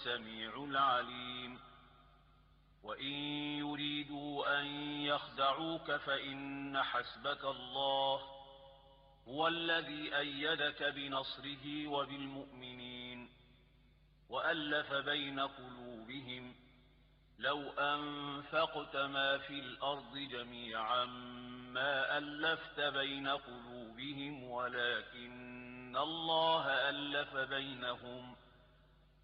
السميع العليم. وإن يريدوا أن يخدعوك فإن حسبك الله هو الذي أيدك بنصره وبالمؤمنين وألف بين قلوبهم لو أنفقت ما في الأرض جميعا ما ألفت بين قلوبهم ولكن الله ألف بينهم